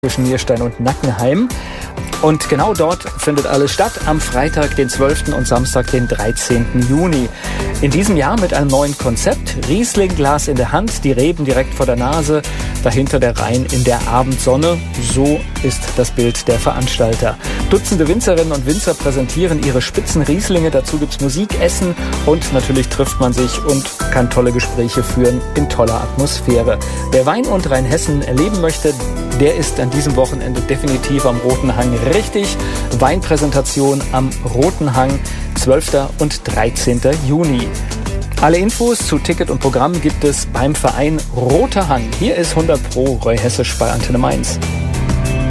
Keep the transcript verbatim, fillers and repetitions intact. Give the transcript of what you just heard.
zwischen Nierstein und Nackenheim. Und genau dort findet alles statt, am Freitag, den zwölften und Samstag, den dreizehnten Juni. In diesem Jahr mit einem neuen Konzept. Riesling, Glas in der Hand, die Reben direkt vor der Nase, dahinter der Rhein in der Abendsonne. So ist das Bild der Veranstalter. Dutzende Winzerinnen und Winzer präsentieren ihre Spitzen Rieslinge. Dazu gibt's Musik, Essen und natürlich trifft man sich und kann tolle Gespräche führen in toller Atmosphäre. Wer Wein und Rheinhessen erleben möchte, der ist an diesem Wochenende definitiv am Roten Hang richtig. Weinpräsentation am Roten Hang, zwölften und dreizehnten Juni. Alle Infos zu Ticket und Programm gibt es beim Verein Roter Hang. Hier ist hundert Pro Roy Hessisch bei Antenne Mainz.